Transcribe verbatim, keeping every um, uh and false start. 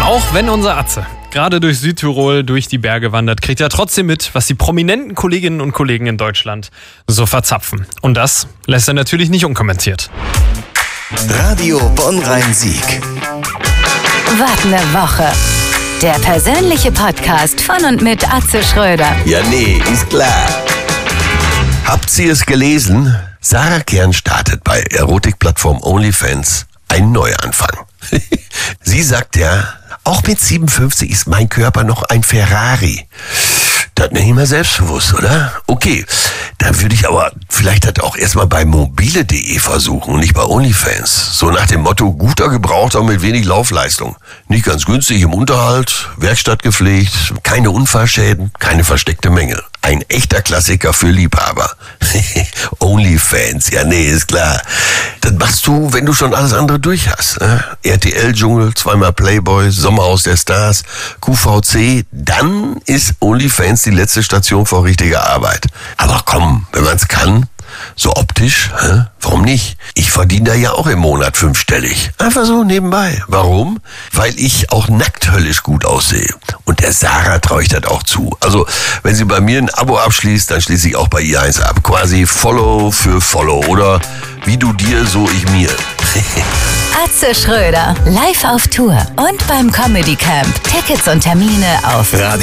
Auch wenn unser Atze gerade durch Südtirol durch die Berge wandert, kriegt er trotzdem mit, was die prominenten Kolleginnen und Kollegen in Deutschland so verzapfen. Und das lässt er natürlich nicht unkommentiert. Radio Bonn-Rhein-Sieg. Wart eine Woche. Der persönliche Podcast von und mit Atze Schröder. Ja, nee, ist klar. Habt ihr es gelesen? Sarah Kern startet bei Erotikplattform OnlyFans einen Neuanfang. Sie sagt ja, auch mit siebenundfünfzig ist mein Körper noch ein Ferrari. Das nicht immer selbstbewusst, oder? Okay, dann würde ich aber vielleicht das auch erstmal bei mobile punkt de versuchen und nicht bei OnlyFans. So nach dem Motto, guter Gebrauchter mit wenig Laufleistung. Nicht ganz günstig im Unterhalt, Werkstatt gepflegt, keine Unfallschäden, keine versteckte Mängel. Ein echter Klassiker für Liebhaber. OnlyFans, ja nee, ist klar. Das machst du, wenn du schon alles andere durch hast. Ne? R T L-Dschungel, zweimal Playboy, Sommerhaus der Stars, Q V C. Dann ist OnlyFans die letzte Station vor richtiger Arbeit. Aber komm, wenn man's kann, so optisch, hä? Warum nicht? Ich verdiene da ja auch im Monat fünfstellig. Einfach so nebenbei. Warum? Weil ich auch nackt höllisch gut aussehe. Und der Sarah traue ich das auch zu. Also, wenn sie bei mir ein Abo abschließt, dann schließe ich auch bei ihr eins ab. Quasi Follow für Follow. Oder wie du dir, so ich mir. Atze Schröder, live auf Tour und beim Comedy Camp. Tickets und Termine auf